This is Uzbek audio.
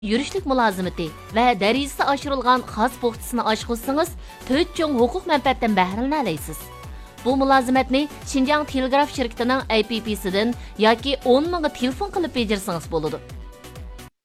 yurishlik mulozimati va darajasi oshirilgan xos puxtasini oshqizsangiz 4 cho'ng huquq manfaatdan bahramlana olasiz. Bu mulozimatni Xinjiang Telegraf shirkatining APP-sidan yoki 10 mingga telefon qilib bejirsangiz bo'ladi.